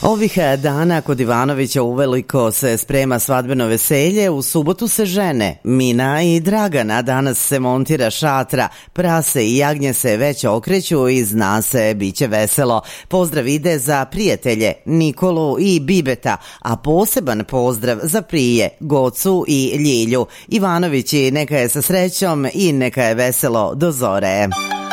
Ovih dana kod Ivanovića uveliko se sprema svadbeno veselje, u subotu se žene Mina i Dragana, danas se montira šatra, prase i jagnje se već okreću i zna se, bit će veselo. Pozdrav ide za prijatelje Nikolu i Bibeta, a poseban pozdrav za prije Gocu i Ljilju. Ivanovići, neka je sa srećom i neka je veselo do zore.